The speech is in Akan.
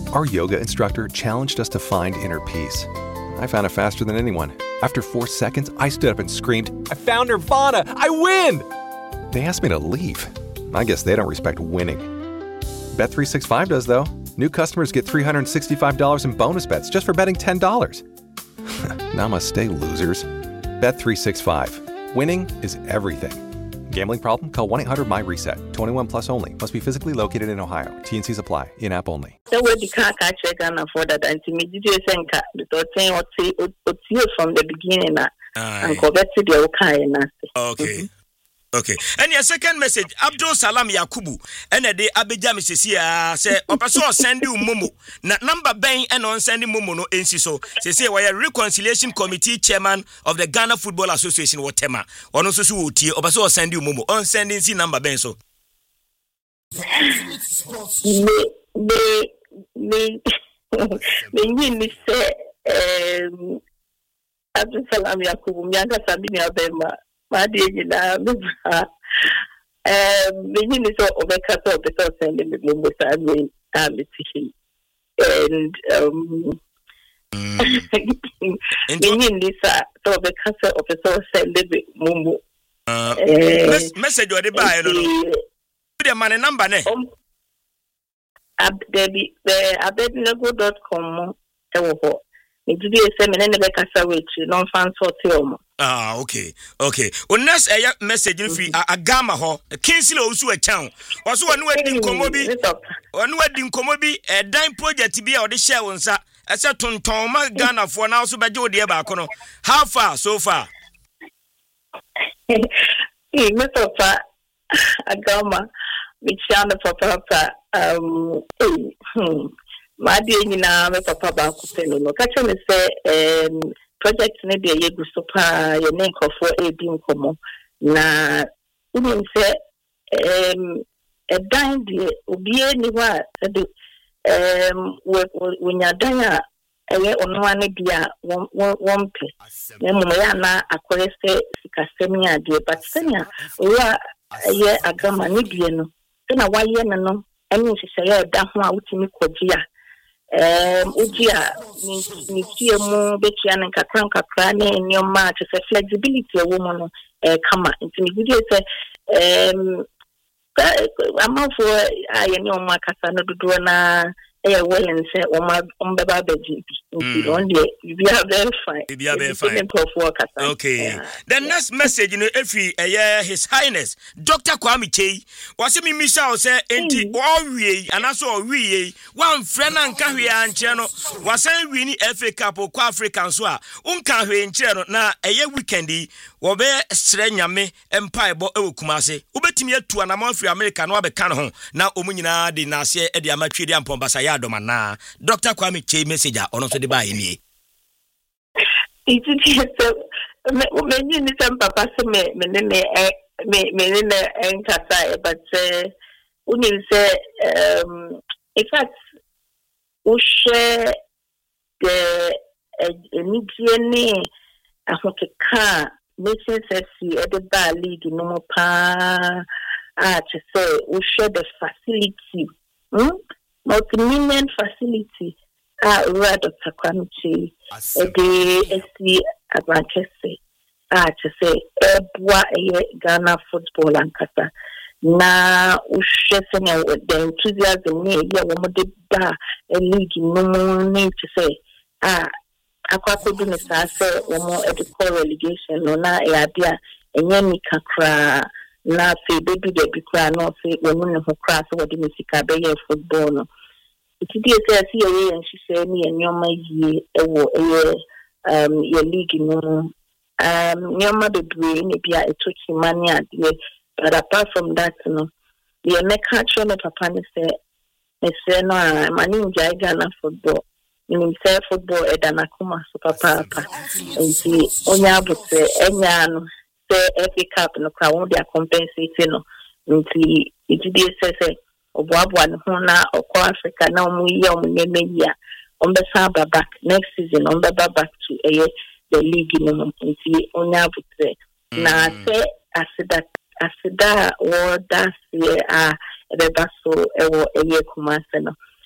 Our yoga instructor challenged us to find inner peace. I found it faster than anyone. After 4 seconds, I stood up and screamed, "I found Nirvana! I win!" They asked me to leave. I guess they don't respect winning. Bet365 does, though. New customers get $365 in bonus bets just for betting $10. Namaste, losers. Bet365. Winning is everything. Gambling problem? Call 1-800-MY-RESET. 21 plus only. Must be physically located in Ohio. T&Cs apply. In-app only. So where the car catch for that anti-media senka because saying what from the beginning and correct the okay. Okay. Okay. And your second message, Abdul Salam Yakubu, and a day Abidja Mrs. say, Opaso send you Momo. Na number bang and on sending Momo no insiso. Say, why a reconciliation committee chairman of the Ghana Football Association, whatever. Or no so tea, Opaso send you Momo. On sending see number bang so. Me say, Abdul Salam Yakubu, Mianga Sabini Abema. Madi na meba many is over castle of the first sending the Mumbo Sadway and many Lisa over castle of the first sending the Mumbo message or the buy the money number ne abednego.com okay. Okay. Unless a message free a gamma ho, a Kinsey also a town. Also, one wedding Komobi, a dime project to be or the share on sa. A certain Toma Ghana for now, so by Jody Abacono. How far so far? Mr. A gamma, which sound of papa, my dear, me papa Bakupeno. No, catch me say, project maybe a yegu sopa, your name for a beam como. Na, women say, a dime dear, be anywhere, when you're done, on one idea, one pay. Then, a queste, Casemia, dear, but Senya, we are a year a gamma nidiano. Then a wire no, I mean, she say, that one out in Kojia. Ujia ni mu betia na kakra na enyo ma to say flexibility a woman kama ntini video say amafo ayenyo ma kasa no dodo na well and say ombeba beji on the we are very fine okay yeah. The next message every His Highness Dr. Kwame Chey was me Michelle say enti we and also we one friend and ka hwe anche no was win FA Cup kwa African so a unka hwe nche no na weekend wo be sre nyame empire bo Kumase ubetimi atu na man free America no abeka no ho na omunyina de na ase e de amatwedi ampombasa ya domana Dr. Kwame Chey message ono so de ba yini it is many ni some papa se me enkasa but unin say in fact we share the nidiene ahokeka making sexy at the bar league no pa to say we share the facility multi-million facility Dr. Kwame Chey the Advanced to say Ghana football and kata na ushesene the enthusiasm ne ya wo de ba league no need to say akwakodu ne sa say wo edical relegation no na ya bia enye ni kakra na say baby de bikra no say wo ne ho kra so wo de musika be ye football no itidi say see ye and she say ni enyoma yi ewo your league no nyoma bebre ni bia etochi mani ade but apart from that no the make actually me papa ne say no mani nja Ghana football ni say football e dana kuma so papa nti onya abute enya no say FA Cup no kwa won dey compensate no nti itidi say oboabo ne ho na okwa Africa na omu yi omu neme ya ombesa back next season ombeba back to the league no nti onya abute na say asida wo das ye ebeba so ewo Kumase no